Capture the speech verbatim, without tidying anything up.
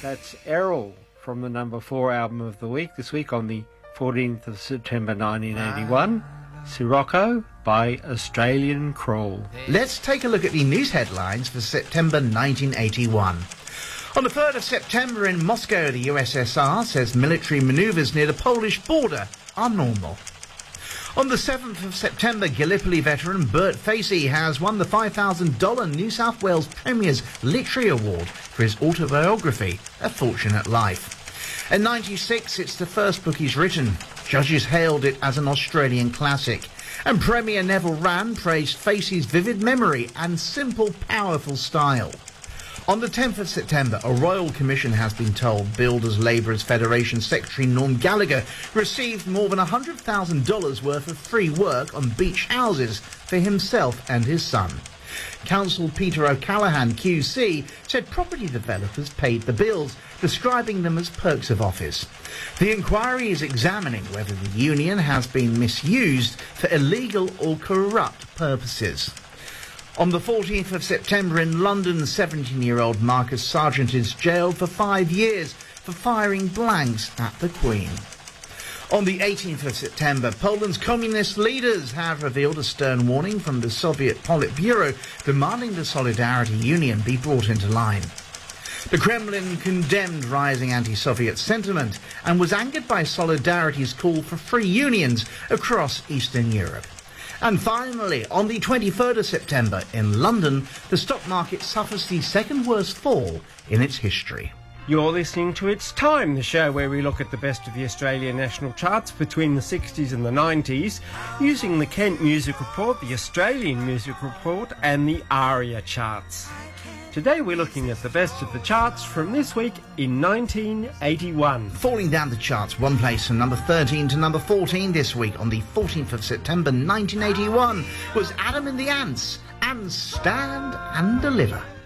That's Errol from the number four album of the week, this week on the fourteenth of September nineteen eighty-one, Sirocco by Australian Crawl. Let's take a look at the news headlines for September nineteen eighty-one. On the third of September in Moscow, the U S S R says military manoeuvres near the Polish border are normal. On the seventh of September, Gallipoli veteran Bert Facey has won the five thousand dollars New South Wales Premier's Literary Award for his autobiography, A Fortunate Life. In ninety-six, it's the first book he's written. Judges hailed it as an Australian classic. And Premier Neville Wran praised Facey's vivid memory and simple, powerful style. On the tenth of September, a royal commission has been told Builders Labourers Federation Secretary Norm Gallagher received more than one hundred thousand dollars worth of free work on beach houses for himself and his son. Counsel Peter O'Callaghan Q C said property developers paid the bills, describing them as perks of office. The inquiry is examining whether the union has been misused for illegal or corrupt purposes. On the fourteenth of September in London, seventeen-year-old Marcus Sargent is jailed for five years for firing blanks at the Queen. On the eighteenth of September, Poland's communist leaders have revealed a stern warning from the Soviet Politburo demanding the Solidarity Union be brought into line. The Kremlin condemned rising anti-Soviet sentiment and was angered by Solidarity's call for free unions across Eastern Europe. And finally, on the twenty-third of September in London, the stock market suffers the second worst fall in its history. You're listening to It's Time, the show where we look at the best of the Australian national charts between the sixties and the nineties, using the Kent Music Report, the Australian Music Report and the ARIA charts. Today we're looking at the best of the charts from this week in nineteen eighty-one. Falling down the charts one place from number thirteen to number fourteen this week on the fourteenth of September nineteen eighty-one was Adam and the Ants and Stand and Deliver.